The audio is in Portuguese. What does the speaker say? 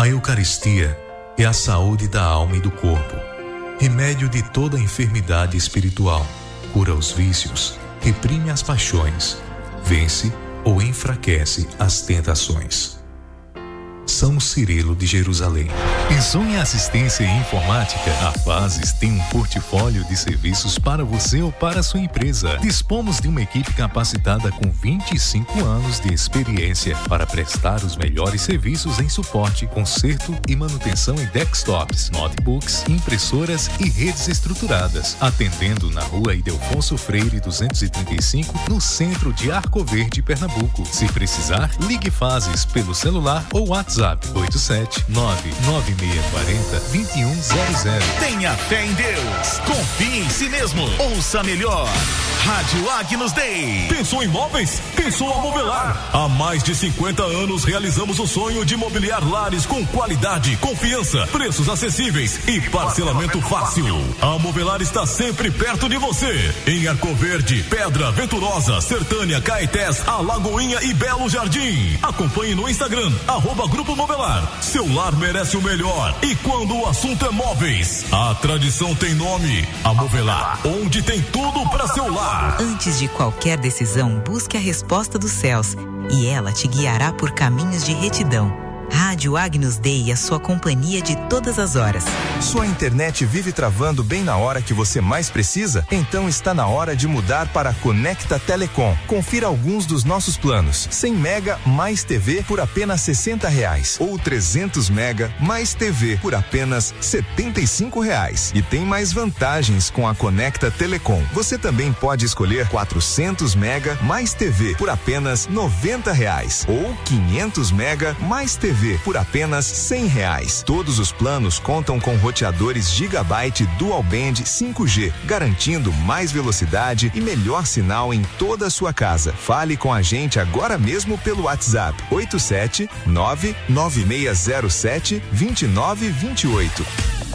A Eucaristia é a saúde da alma e do corpo, remédio de toda enfermidade espiritual, cura os vícios, reprime as paixões, vence ou enfraquece as tentações. São Cirilo de Jerusalém. Pensou em assistência informática? A Fases tem um portfólio de serviços para você ou para a sua empresa. Dispomos de uma equipe capacitada com 25 anos de experiência para prestar os melhores serviços em suporte, conserto e manutenção em desktops, notebooks, impressoras e redes estruturadas. Atendendo na Rua Ildefonso Freire 235, no centro de Arco Verde, Pernambuco. Se precisar, ligue Fases pelo celular ou WhatsApp 87996402100. Tenha fé em Deus. Confie em si mesmo. Ouça melhor. Rádio Agnus Dei. Pensou em móveis? Pensou a Movelar. Há mais de 50 anos realizamos o sonho de mobiliar lares com qualidade, confiança, preços acessíveis e parcelamento fácil. A Movelar está sempre perto de você. Em Arco Verde, Pedra, Venturosa, Sertânia, Caetés, Alagoinha e Belo Jardim. Acompanhe no Instagram, @Grupo Movelar. Seu lar merece o melhor. E quando o assunto é móveis, a tradição tem nome. A Movelar, onde tem tudo para seu lar. Antes de qualquer decisão, busque a resposta dos céus e ela te guiará por caminhos de retidão. Rádio Agnus Dei, a sua companhia de todas as horas. Sua internet vive travando bem na hora que você mais precisa? Então está na hora de mudar para a Conecta Telecom. Confira alguns dos nossos planos. 100 mega mais TV por apenas R$60 ou 300 mega mais TV por apenas R$75. E tem mais vantagens com a Conecta Telecom. Você também pode escolher 400 mega mais TV por apenas R$90 ou 500 mega mais TV por apenas R$100. Todos os planos contam com roteadores Gigabyte Dual Band 5G, garantindo mais velocidade e melhor sinal em toda a sua casa. Fale com a gente agora mesmo pelo WhatsApp 87996072928.